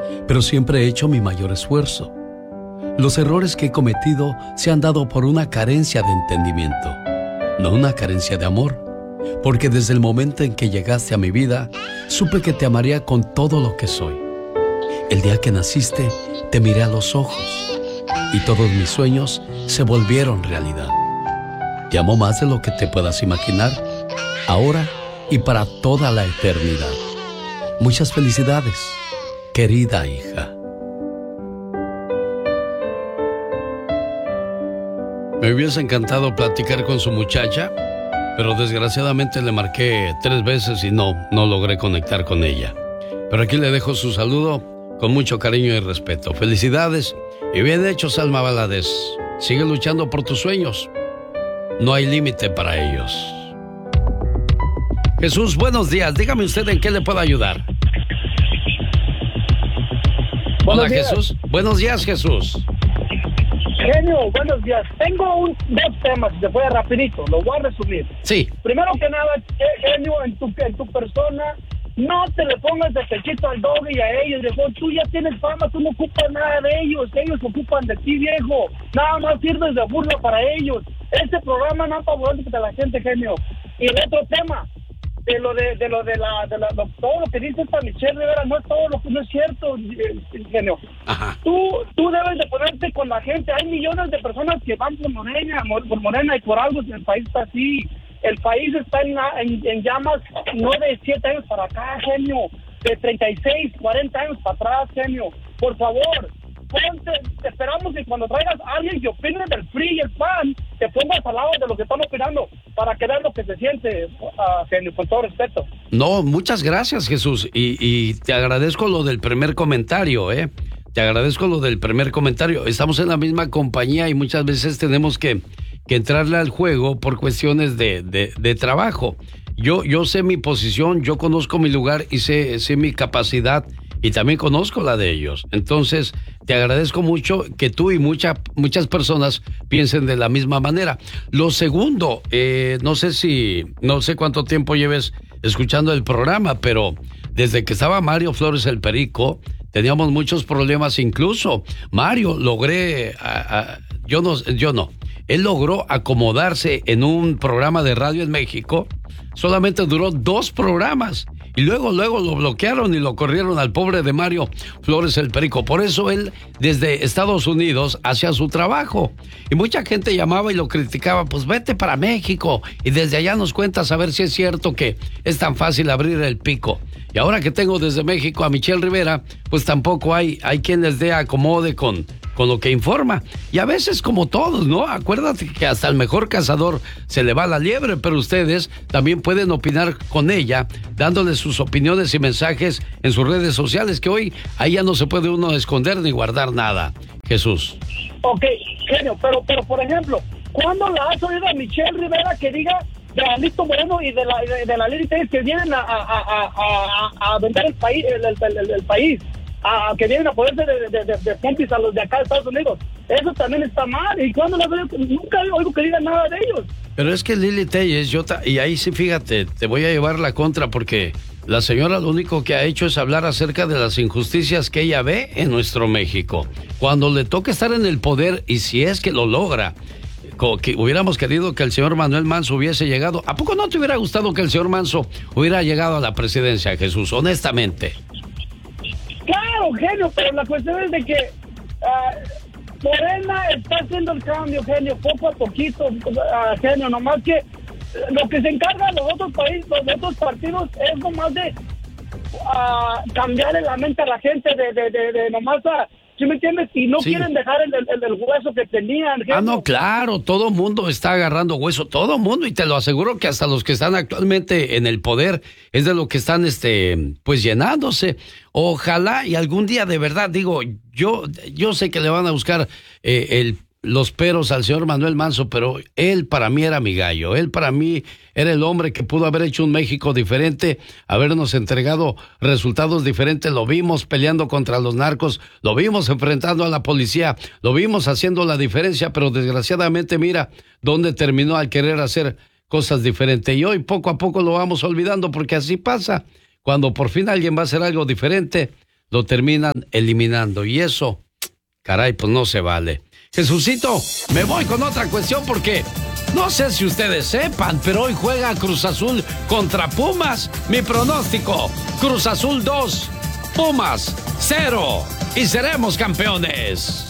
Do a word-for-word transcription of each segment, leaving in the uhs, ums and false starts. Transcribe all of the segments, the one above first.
pero siempre he hecho mi mayor esfuerzo. Los errores que he cometido se han dado por una carencia de entendimiento, no una carencia de amor, porque desde el momento en que llegaste a mi vida, supe que te amaría con todo lo que soy. El día que naciste, te miré a los ojos y todos mis sueños se volvieron realidad. Te amo más de lo que te puedas imaginar, ahora y para toda la eternidad. Muchas felicidades, querida hija. Me hubiese encantado platicar con su muchacha, pero desgraciadamente le marqué tres veces y no, no logré conectar con ella. Pero aquí le dejo su saludo con mucho cariño y respeto. Felicidades y bien hecho, Salma Valadez. Sigue luchando por tus sueños. No hay límite para ellos. Jesús, buenos días. Dígame usted en qué le puedo ayudar. Hola, Jesús. Buenos días, Jesús. Genio, buenos días. Tengo un, dos temas, si se puede rapidito, lo voy a resumir. Sí. Primero que nada, Genio, en tu, en tu persona, no te le pongas de pechito al doble y a ellos, viejo. Tú ya tienes fama, tú no ocupas nada de ellos, ellos ocupan de ti, viejo. Nada más sirves de burla para ellos. Este programa no favorece a la gente, Genio. Y el otro tema, de lo de, de lo de la, de la lo, todo lo que dice esta Michelle Rivera, no es todo lo que no es cierto, Genio. Ajá. Tú, tú debes de ponerte con la gente. Hay millones de personas que van por Morena, por Morena y por algo el país está así. El país está en, en, en llamas, no de siete años para acá, Genio, de treinta y seis, cuarenta años para atrás, Genio. Por favor, ponte, te esperamos que cuando traigas a alguien que opine del P R I y el P A N, te pongas al lado de lo que están opinando para que veas lo que se siente, uh, Genio, con todo respeto. No, muchas gracias, Jesús, y, y te agradezco lo del primer comentario, ¿eh? Te agradezco lo del primer comentario. Estamos en la misma compañía y muchas veces tenemos que, que entrarle al juego por cuestiones de, de, de trabajo. Yo, yo sé mi posición, yo conozco mi lugar y sé, sé mi capacidad y también conozco la de ellos. Entonces, te agradezco mucho que tú y mucha, muchas personas piensen de la misma manera. Lo segundo, eh, no sé si, no sé cuánto tiempo lleves escuchando el programa, pero desde que estaba Mario Flores el Perico, teníamos muchos problemas. Incluso Mario logré, a, a, yo no, yo no, él logró acomodarse en un programa de radio en México. Solamente duró dos programas y luego, luego lo bloquearon y lo corrieron al pobre de Mario Flores el Perico. Por eso él desde Estados Unidos hacía su trabajo y mucha gente llamaba y lo criticaba. Pues vete para México y desde allá nos cuentas a ver si es cierto que es tan fácil abrir el pico. Y ahora que tengo desde México a Michelle Rivera, pues tampoco hay, hay quien les dé acomode con, con lo que informa. Y a veces como todos, ¿no? Acuérdate que hasta el mejor cazador se le va la liebre, pero ustedes también pueden opinar con ella, dándole sus opiniones y mensajes en sus redes sociales, que hoy ahí ya no se puede uno esconder ni guardar nada. Jesús. Ok, Genio, pero, pero por ejemplo, ¿cuándo la has oído a Michelle Rivera que diga de Alito Moreno y de la de, de la Lili Telles que vienen a, a, a, a, a vender el país, el, el, el, el país, a, que vienen a ponerse de, de, de, de pompis a los de acá de Estados Unidos? Eso también está mal. ¿Y cuándo las oigo? Nunca oigo que digan nada de ellos. Pero es que Lili Telles, yo ta- y ahí sí, fíjate, te voy a llevar la contra porque la señora lo único que ha hecho es hablar acerca de las injusticias que ella ve en nuestro México. Cuando le toca estar en el poder, y si es que lo logra, que hubiéramos querido que el señor Manuel Manso hubiese llegado. ¿A poco no te hubiera gustado que el señor Manso hubiera llegado a la presidencia, Jesús, honestamente? Claro, Genio, pero la cuestión es de que uh, Morena está haciendo el cambio, Genio, poco a poquito, uh, Genio, nomás que uh, lo que se encarga de los otros países, los otros partidos, es nomás de uh, cambiarle la mente a la gente, de, de, de, de nomás a... ¿Sí me entiendes? Y no sí. quieren dejar el, el, el hueso que tenían. Genio. Ah, no, claro, todo mundo está agarrando hueso, todo mundo, y te lo aseguro que hasta los que están actualmente en el poder es de lo que están, este, pues llenándose. Ojalá y algún día de verdad, digo, yo, yo sé que le van a buscar eh, el los peros al señor Manuel Manso, pero él para mí era mi gallo, él para mí era el hombre que pudo haber hecho un México diferente, habernos entregado resultados diferentes. Lo vimos peleando contra los narcos, lo vimos enfrentando a la policía, lo vimos haciendo la diferencia, pero desgraciadamente mira dónde terminó al querer hacer cosas diferentes. Y hoy poco a poco lo vamos olvidando porque así pasa. Cuando por fin alguien va a hacer algo diferente, lo terminan eliminando. Y eso, caray, pues no se vale. Jesucito, me voy con otra cuestión porque no sé si ustedes sepan, pero hoy juega Cruz Azul contra Pumas. Mi pronóstico, Cruz Azul dos, Pumas cero y seremos campeones.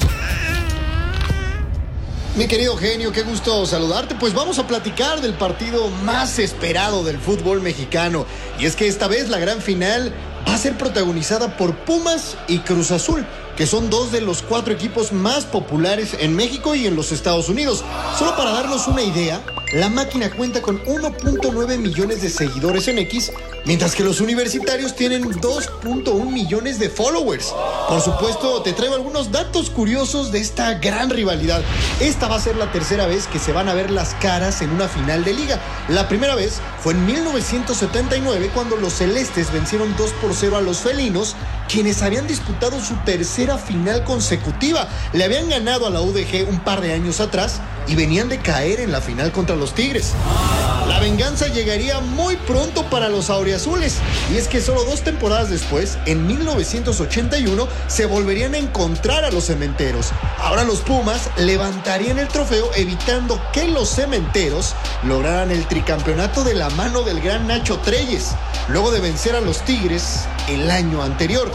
Mi querido genio, qué gusto saludarte. Pues vamos a platicar del partido más esperado del fútbol mexicano. Y es que esta vez la gran final va a ser protagonizada por Pumas y Cruz Azul, que son dos de los cuatro equipos más populares en México y en los Estados Unidos. Solo para darnos una idea, la máquina cuenta con uno punto nueve millones de seguidores en X, mientras que los universitarios tienen dos punto uno millones de followers. Por supuesto, te traigo algunos datos curiosos de esta gran rivalidad. Esta va a ser la tercera vez que se van a ver las caras en una final de liga. La primera vez fue en mil novecientos setenta y nueve, cuando los celestes vencieron dos por cero a los felinos, quienes habían disputado su tercera final consecutiva. Le habían ganado a la U D G un par de años atrás y venían de caer en la final contra los Tigres. La venganza llegaría muy pronto para los auriazules, y es que solo dos temporadas después, en mil novecientos ochenta y uno, se volverían a encontrar a los cementeros. Ahora los Pumas levantarían el trofeo, evitando que los cementeros lograran el tricampeonato de la mano del gran Nacho Treyes, luego de vencer a los Tigres el año anterior.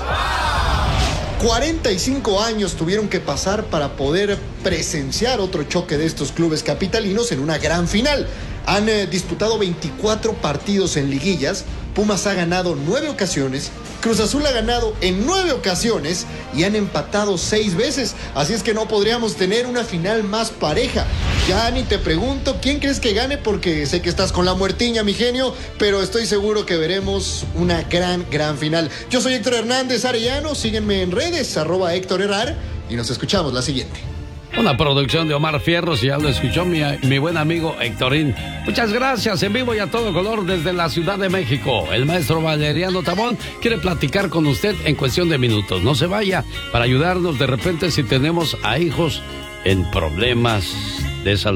cuarenta y cinco años tuvieron que pasar para poder presenciar otro choque de estos clubes capitalinos en una gran final. Han eh, disputado veinticuatro partidos en liguillas. Pumas ha ganado nueve ocasiones, Cruz Azul ha ganado en nueve ocasiones y han empatado seis veces. Así es que no podríamos tener una final más pareja. Ya ni te pregunto quién crees que gane, porque sé que estás con la muertiña, mi genio, pero estoy seguro que veremos una gran, gran final. Yo soy Héctor Hernández Arellano, síguenme en redes, arroba Héctor Herrar, y nos escuchamos la siguiente. Una producción de Omar Fierros, y ya lo escuchó mi, mi buen amigo Héctorín. Muchas gracias, en vivo y a todo color desde la Ciudad de México. El maestro Valeriano Tabón quiere platicar con usted en cuestión de minutos. No se vaya, para ayudarnos de repente si tenemos a hijos en problemas de salud.